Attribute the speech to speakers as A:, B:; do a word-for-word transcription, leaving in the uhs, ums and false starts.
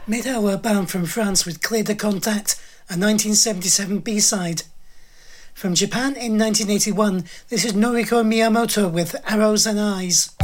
A: Midho were bound from France with Clear de Contact, a nineteen seventy-seven B-side. From Japan in nineteen eighty-one, this is Noriko Miyamoto with Arrows and Eyes.